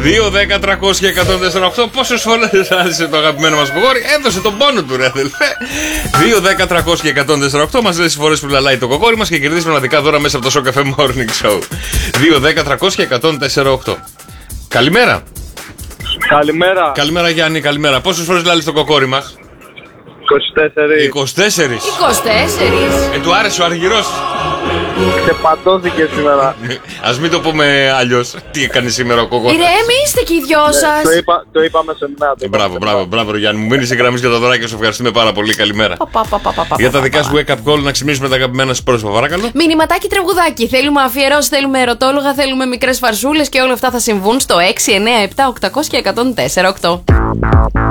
2-10-300-148. Πόσες φορές άρεσε το αγαπημένο μας κοκόρι? Έδωσε τον πόνο του, ρε αδελφέ. 2-10-300-148. Μας λέει τις φορές που λαλάει το κοκόρι μας και κερδίζει πραγματικά δώρα μέσα από το Show Cafe Morning Show. 2-10-300-148. Καλημέρα. Καλημέρα. Καλημέρα, Γιάννη, καλημέρα. Πόσες φορές λάλησε το κοκόρι μας? 24. 24. Του άρεσε ο Αργυρός. Ξεπατώθηκε σήμερα. Ας μην το πούμε αλλιώς. Τι έκανε σήμερα ο κοκόρι? Ηρέμοι, είστε και οι δυο σας. Το είπαμε σε μένα. Μπράβο, Γιάννη. Μου μείνεις η γραμμή για τα δωράκια, σου ευχαριστούμε πάρα πολύ. Καλημέρα. Για τα δικά σου wake up call, να ξυπνήσουμε τα αγαπημένα σου πρόσωπα, παρακαλώ. Μηνυματάκι, τραγουδάκι. Θέλουμε αφιερώσεις, θέλουμε ερωτόλογα, θέλουμε μικρές φαρσούλες και όλα αυτά θα συμβούν στο 697-800-1048.